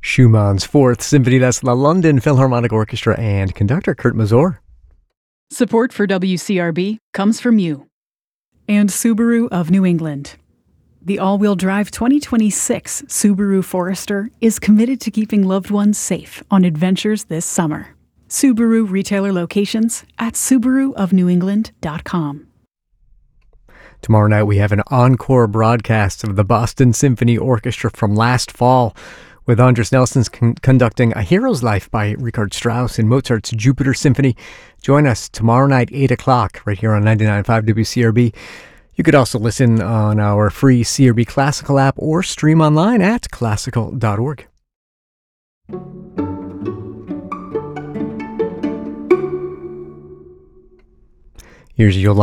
Schumann's Fourth Symphony. That's the London Philharmonic Orchestra and conductor Kurt Masur. Support for WCRB comes from you and Subaru of New England. The all-wheel drive 2026 Subaru Forester is committed to keeping loved ones safe on adventures this summer. Subaru retailer locations at subaruofnewengland.com. Tomorrow night we have an encore broadcast of the Boston Symphony Orchestra from last fall, with Andres Nelson conducting A Hero's Life by Richard Strauss in Mozart's Jupiter Symphony. Join us tomorrow night, 8 o'clock, right here on 99.5 WCRB. You could also listen on our free CRB Classical app or stream online at classical.org. Here's Yolanda.